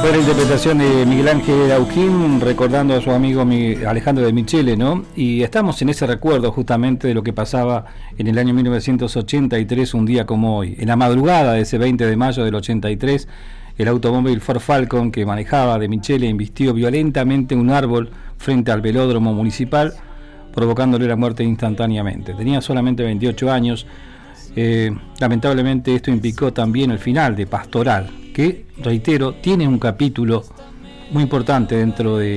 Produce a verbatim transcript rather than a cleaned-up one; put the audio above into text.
Fue la interpretación de Miguel Ángel Auquín recordando a su amigo Alejandro de Michele, ¿no? Y estamos en ese recuerdo justamente de lo que pasaba en el año mil novecientos ochenta y tres, un día como hoy. En la madrugada de ese veinte de mayo del ochenta y tres, el automóvil Ford Falcon que manejaba de Michele embistió violentamente un árbol frente al velódromo municipal, provocándole la muerte instantáneamente. Tenía solamente veintiocho años. Eh, lamentablemente esto implicó también el final de Pastoral, que, reitero, tiene un capítulo muy importante dentro de